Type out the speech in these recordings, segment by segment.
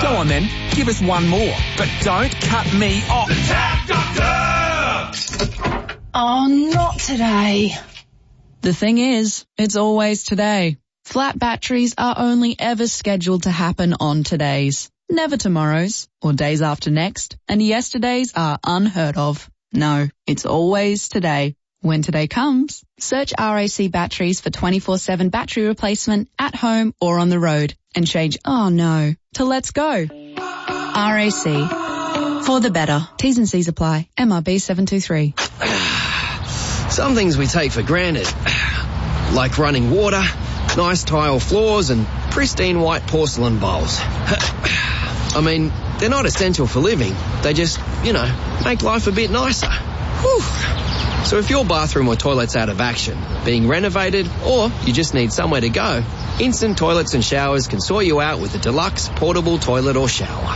Go on then, give us one more, but don't cut me off. The Tap Doctor! Oh, not today. The thing is, it's always today. Flat batteries are only ever scheduled to happen on todays, never tomorrows or days after next, and yesterdays are unheard of. No, it's always today. When today comes, search RAC Batteries for 24/7 battery replacement at home or on the road and change "oh no" to "let's go." RAC. For the better. T's and C's apply. MRB 723. Some things we take for granted, like running water, nice tile floors and pristine white porcelain bowls. I mean, they're not essential for living. They just, make life a bit nicer. Whew. So if your bathroom or toilet's out of action, being renovated, or you just need somewhere to go, Instant Toilets and Showers can sort you out with a deluxe portable toilet or shower.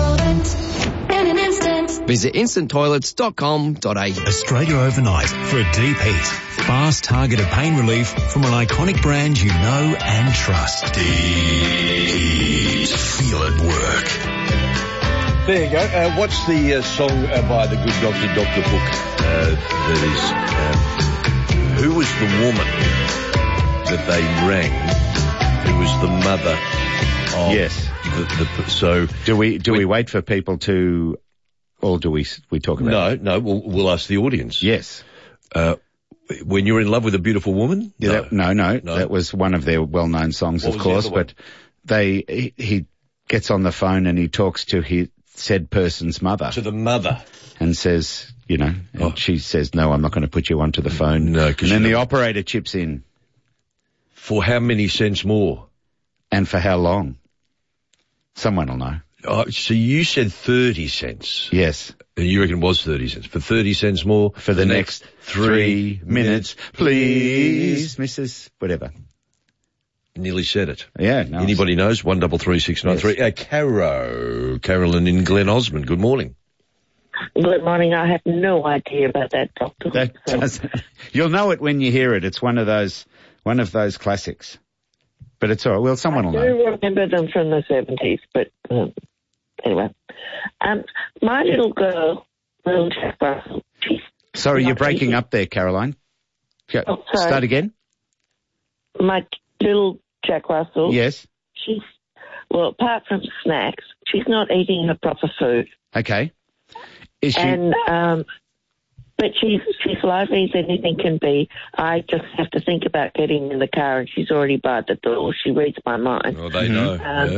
Visit instanttoilets.com.au. Australia Overnight for a deep heat. Fast targeted pain relief from an iconic brand you know and trust. Deep. Feel it work. There you go. What's the song by the Good Doctor, Dr. Hook that is... who was the woman that they rang who was the mother of... Yes. So... Do we wait for people to... Or do we talk about it? No, we'll ask the audience. Yes. When you're in love with a beautiful woman? Yeah, no. That was one of their well-known songs, of course, but he gets on the phone and he talks to said person's mother. To the mother. And says, and she says, no, I'm not going to put you onto the phone. No, and then the operator chips in. For how many cents more? And for how long? Someone will know. So you said 30 cents. Yes. And you reckon it was 30 cents. For 30 cents more? For the next 3 minutes, please, Mrs. Whatever. Nearly said it. Yeah. Nice. Anybody knows? 133693. Yes. Carolyn in Glen Osmond. Good morning. Good morning. I have no idea about that, Doctor. You'll know it when you hear it. It's one of those classics. But it's all right. Well, someone will know. I do remember them from the 70s, but anyway. My little girl, little Jack Russell, Sorry, you're breaking up there, Caroline. Oh, sorry. Start again. My little Jack Russell. Yes. Apart from snacks, she's not eating her proper food. Okay. Is she? And, but she's lively as anything can be. I just have to think about getting in the car and she's already by the door. She reads my mind. Oh, they know.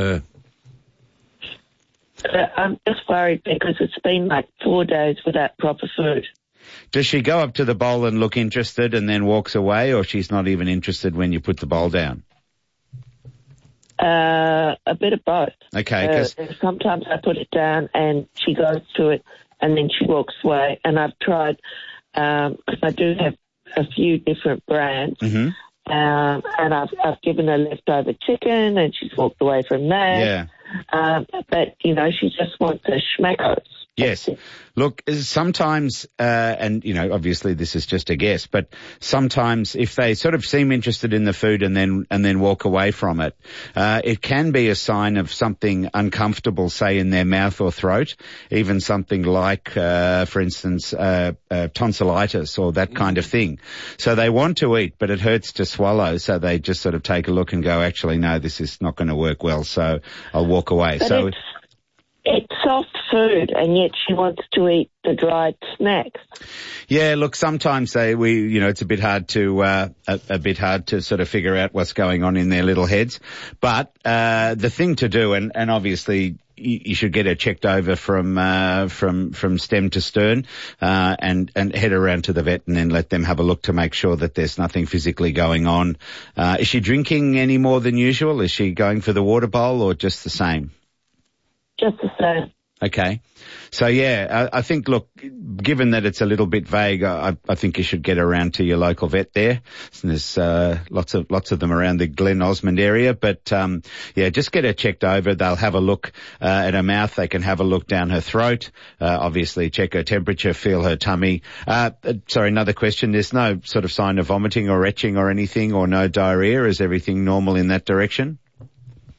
I'm just worried because it's been like 4 days without proper food. Does she go up to the bowl and look interested and then walks away, or she's not even interested when you put the bowl down? A bit of both. Okay. Sometimes I put it down and she goes to it and then she walks away. And I've tried, because I do have a few different brands, and I've given her leftover chicken and she's walked away from that. Yeah. But, she just wants her schmackos. Yes. Look, sometimes, and, obviously this is just a guess, but sometimes if they sort of seem interested in the food and then walk away from it, it can be a sign of something uncomfortable, say in their mouth or throat, even something like, for instance, tonsillitis or that kind of thing. So they want to eat, but it hurts to swallow. So they just sort of take a look and go, actually, no, this is not going to work well. So I'll walk away. But it's soft food, and yet she wants to eat the dried snacks. Yeah, look, sometimes it's a bit hard to sort of figure out what's going on in their little heads. But the thing to do, and obviously you should get her checked over from stem to stern, and head around to the vet and then let them have a look to make sure that there's nothing physically going on. Is she drinking any more than usual? Is she going for the water bowl or just the same? Just the same. Okay. So, yeah, I think, look, given that it's a little bit vague, I think you should get around to your local vet there. There's lots of them around the Glen Osmond area. But, just get her checked over. They'll have a look at her mouth. They can have a look down her throat. Obviously, check her temperature, feel her tummy. Sorry, another question. There's no sort of sign of vomiting or retching or anything, or no diarrhea? Is everything normal in that direction?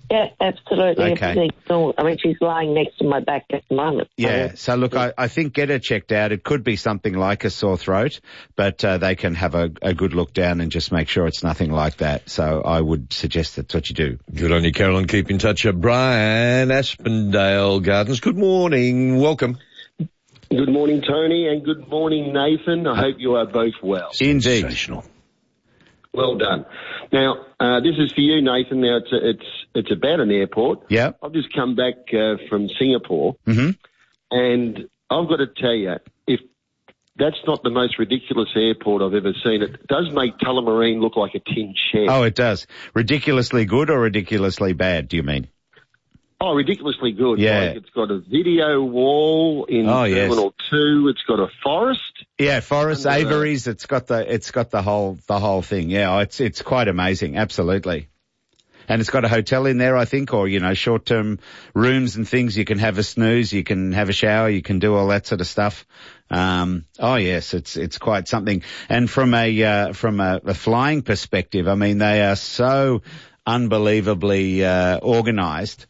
Yeah, absolutely. Okay. Everything's normal. I mean, she's lying next to my back at the moment. Yeah, so look, I think get her checked out. It could be something like a sore throat, but they can have a good look down and just make sure it's nothing like that. So I would suggest that's what you do. Good on you, Carolyn. Keep in touch. Brian, Aspendale Gardens. Good morning. Welcome. Good morning, Tony, and good morning, Nathan. I hope you are both well. Indeed. Sensational. Well done. Now, this is for you, Nathan. Now, it's about an airport. Yeah. I've just come back from Singapore, and I've got to tell you, if that's not the most ridiculous airport I've ever seen, it does make Tullamarine look like a tin shed. Oh, it does. Ridiculously good or ridiculously bad, do you mean? Oh, ridiculously good. Yeah. Like it's got a video wall in Terminal 2. It's got a forest. Yeah, forest, aviaries. It's got the whole thing. Yeah, it's quite amazing. Absolutely. And it's got a hotel in there, I think, or, short-term rooms and things. You can have a snooze, you can have a shower, you can do all that sort of stuff. Oh yes, it's quite something. And from a flying perspective, I mean, they are so unbelievably, organized.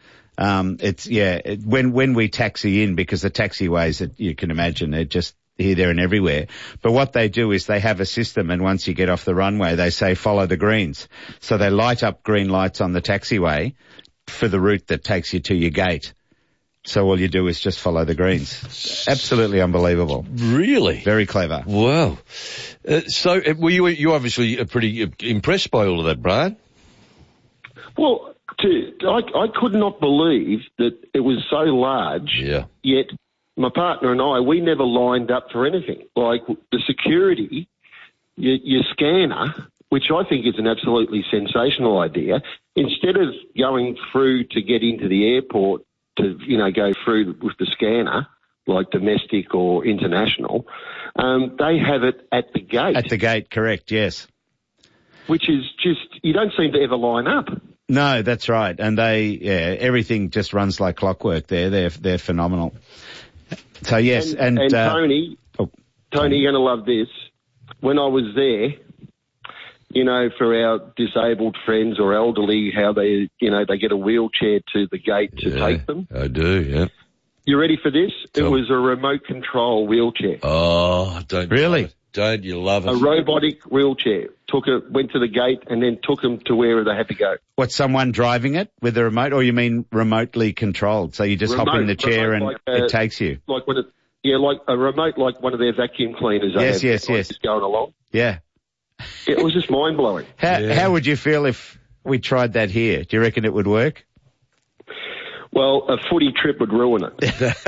When we taxi in, because the taxiways, you can imagine, they're just here, there and everywhere. But what they do is they have a system, and once you get off the runway, they say follow the greens. So they light up green lights on the taxiway for the route that takes you to your gate. So all you do is just follow the greens. Absolutely unbelievable. Really? Very clever. Wow. So were you obviously pretty impressed by all of that, Brian? Well, I could not believe that it was so large, yet my partner and I, we never lined up for anything. Like the security, your scanner, which I think is an absolutely sensational idea, instead of going through to get into the airport to, go through with the scanner, like domestic or international, they have it at the gate. At the gate, correct, yes. Which is just, you don't seem to ever line up. No, that's right. And everything just runs like clockwork there. They're phenomenal. So yes, and Tony, you're going to love this. When I was there, for our disabled friends or elderly, how they get a wheelchair to the gate to take them. I do, yeah. You ready for this? It was a remote control wheelchair. Oh, don't really? Don't you love it? A robotic wheelchair. Went to the gate and then took them to where they had to go. What, someone driving it with a remote, or you mean remotely controlled? So you just hop in the chair and it takes you? Like like a remote, like one of their vacuum cleaners. Yes. Just going along. Yeah. It was just mind-blowing. How would you feel if we tried that here? Do you reckon it would work? Well, a footy trip would ruin it.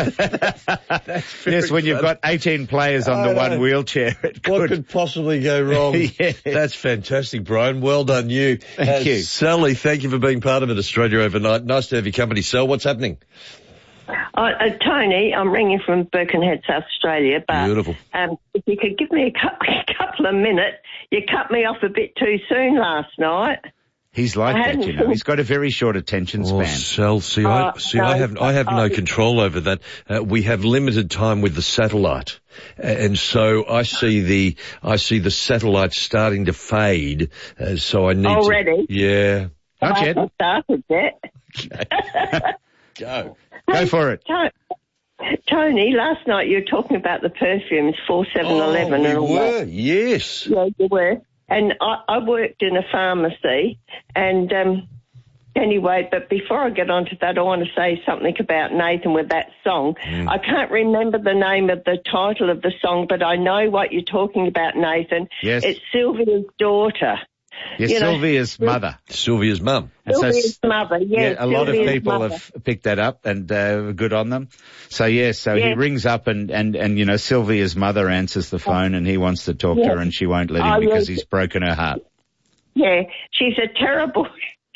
Yes, when you've got 18 players on the one wheelchair, it could. What could possibly go wrong? Yeah. That's fantastic, Brian. Well done, you. Thank you. Sally, thank you for being part of it, Australia Overnight. Nice to have your company, Sal. What's happening? Tony, I'm ringing from Birkenhead, South Australia. But, beautiful. If you could give me a couple of minutes, you cut me off a bit too soon last night. He's like that, He's got a very short attention span. Oh, Sal, I have no control over that. We have limited time with the satellite, and so I see the satellite starting to fade. So I need already. Yeah. Not yet. I haven't started yet. Go for it. Tony, last night you were talking about the perfumes, 4711 and all that. Yes. Yeah, you were. And I worked in a pharmacy, and anyway, but before I get on to that, I want to say something about Nathan with that song. I can't remember the name of the title of the song, but I know what you're talking about, Nathan. Yes. It's Sylvia's daughter. Yes, Sylvia's mother. Sylvia's mum. Sylvia's mother, yes. A lot of Sylvia's people mother. have picked that up, and good on them. So he rings up and Sylvia's mother answers the phone, and he wants to talk to her, and she won't let him because he's broken her heart. Yeah, she's a terrible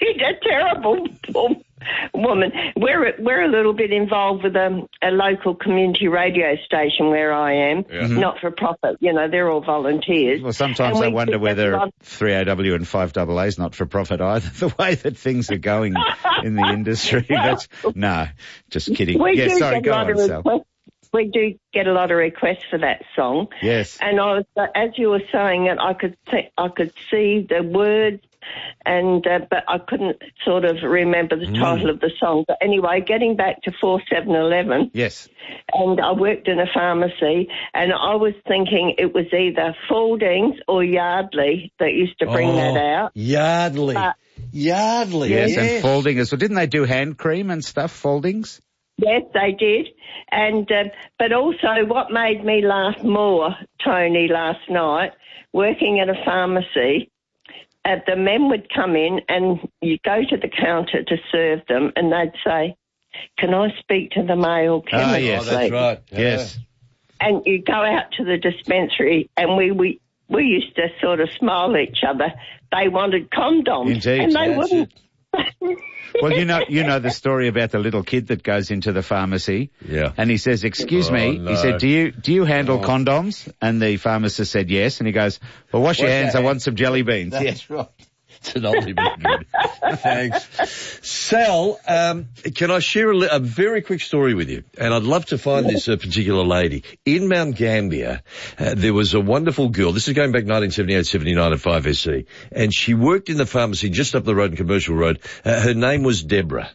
woman. We're a little bit involved with a local community radio station where I am, not for profit. They're all volunteers. Well, sometimes I wonder whether 3AW and 5AA is not for profit either. The way that things are going in the industry. No, just kidding. Go on, Sal. We do get a lot of requests for that song. Yes. And as you were saying it, I could see the words And but I couldn't sort of remember the title of the song. But anyway, getting back to 4711. Yes. And I worked in a pharmacy, and I was thinking it was either Fauldings or Yardley that used to bring that out. Yardley. Yardley. Yes, and Faulding as well. Didn't they do hand cream and stuff, Fauldings? Yes, they did. And but also what made me laugh more, Tony, last night, working at a pharmacy, the men would come in and you go to the counter to serve them and they'd say, "Can I speak to the male chemist?" Yes, that's right. Yeah. Yes. And you go out to the dispensary and we used to sort of smile at each other. They wanted condoms. Indeed. And they wouldn't. Well, you know the story about the little kid that goes into the pharmacy. Yeah. And he says, "Excuse me," he said, "Do you handle condoms?" And the pharmacist said yes. And he goes, "Well, wash your hands. I want some jelly beans." That's right. It's an oldie but good. Thanks. Sal, can I share a very quick story with you? And I'd love to find this particular lady. In Mount Gambier, there was a wonderful girl. This is going back 1978-79 at 5SC. And she worked in the pharmacy just up the road in Commercial Road. Her name was Deborah.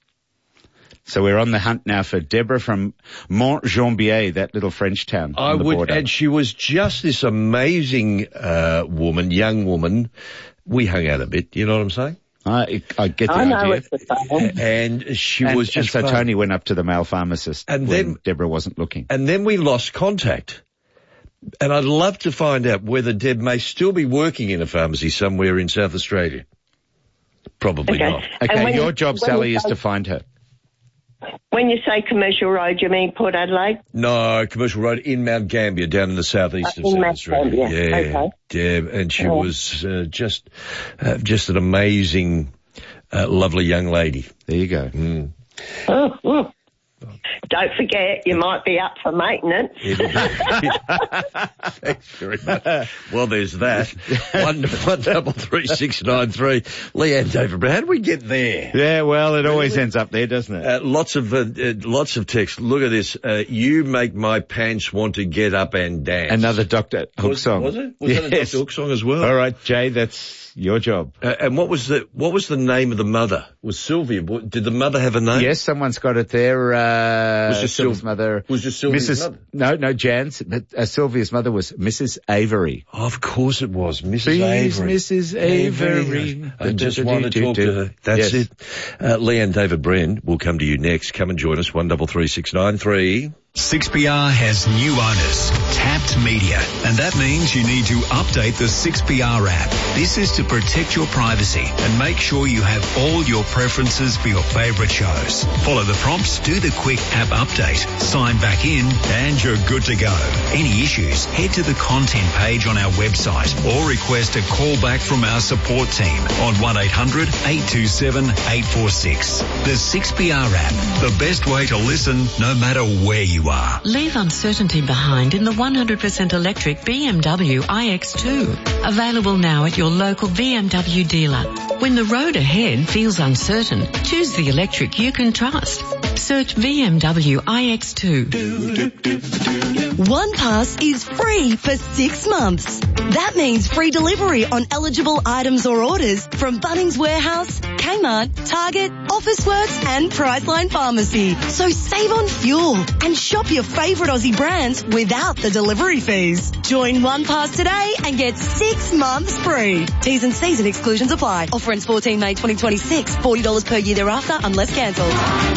So we're on the hunt now for Deborah from Mont-Jambier, that little French town on the border. And she was just this amazing young woman. We hung out a bit, you know what I'm saying? I get the idea. And she was just and so Tony went up to the male pharmacist and when Deborah wasn't looking. And then we lost contact. And I'd love to find out whether Deb may still be working in a pharmacy somewhere in South Australia. Probably not. Okay, your job, Sally, is to find her. When you say Commercial Road, you mean Port Adelaide? No, Commercial Road in Mount Gambier, down in the southeast of South Australia. Yeah, okay. Deb, and she was just an amazing, lovely young lady. There you go. Mm. Oh. Don't forget, you might be up for maintenance. Thanks very much. Well, there's that. 133 Leanne David Brown. How do we get there? Yeah, well, it always ends up there, doesn't it? Lots of text. Look at this. You make my pants want to get up and dance. Another Dr. Hook song. Was it? Was that a Dr. Hook song as well? All right, Jay, that's your job. And what was the name of the mother? Was Sylvia? Did the mother have a name? Yes, someone's got it there. Was just Sylvia's mother. Was just Sylvia's mother? No, Jan's. But Sylvia's mother was Mrs. Avery. Oh, of course it was, Mrs. Avery. Mrs. Avery. I just want to talk to her. That's it. Leanne David Bren will come to you next. Come and join us, 133693. 6PR has new owners, Tapped Media, and that means you need to update the 6PR app. This is to protect your privacy and make sure you have all your preferences for your favourite shows. Follow the prompts, do the quick app update, sign back in, and you're good to go. Any issues, head to the content page on our website or request a call back from our support team on 1-800-827-846. The 6PR app, the best way to listen no matter where you are. Leave uncertainty behind in the 100% electric BMW iX2. Available now at your local BMW dealer. When the road ahead feels uncertain, choose the electric you can trust. Search BMW iX2. OnePass is free for 6 months. That means free delivery on eligible items or orders from Bunnings Warehouse, Kmart, Target, Officeworks and Priceline Pharmacy. So save on fuel and shop your favourite Aussie brands without the delivery fees. Join OnePass today and get 6 months free. T's and C's and exclusions apply. Offer ends 14 May 2026. $40 per year thereafter unless cancelled.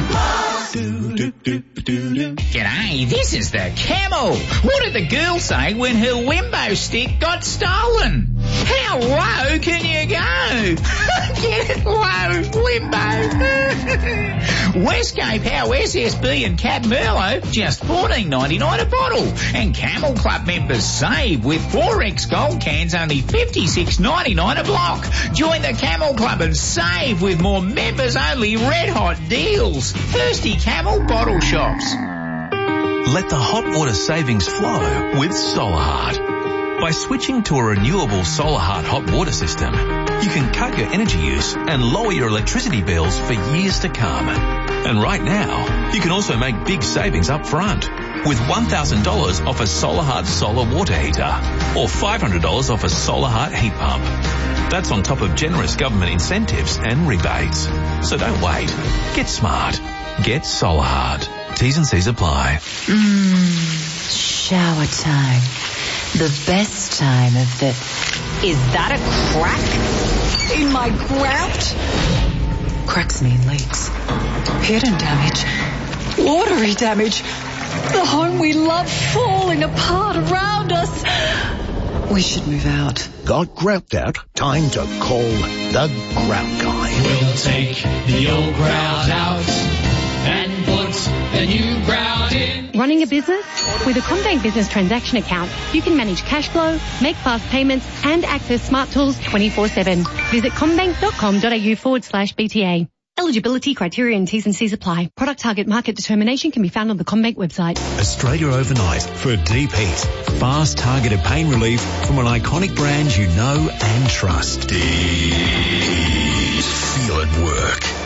G'day, this is the Camel. What did the girl say when her Wimbo stick got stolen? How low can you go? Get it low, Wimbo. Westgate Power SSB and Cab Merlot, just $14.99 a bottle. And Camel Club members save with 4X Gold cans, only $56.99 a block. Join the Camel Club and save with more members-only red-hot deals. Thirsty Camel bottle shops. Let the hot water savings flow with SolarHeart. By switching to a renewable SolarHeart hot water system, you can cut your energy use and lower your electricity bills for years to come. And right now, you can also make big savings up front. with $1,000 off a SolarHeart solar water heater or $500 off a SolarHeart heat pump. That's on top of generous government incentives and rebates. So don't wait. Get smart. Get SolarHeart. T's and C's apply. Shower time. The best time of the... Is that a crack in my grout? Cracks mean leaks. Hidden damage. Watery damage. The home we love falling apart around us. We should move out. Got grout out? Time to call the Grout Guy. We'll take the old grout out and put the new grout in. Running a business? With a CommBank Business Transaction Account, you can manage cash flow, make fast payments, and access smart tools 24/7. Visit commbank.com.au/BTA. Eligibility criteria and T's and C's apply. Product target market determination can be found on the CommBank website. Australia Overnight for Deep Heat. Fast targeted pain relief from an iconic brand you know and trust. Feel it work.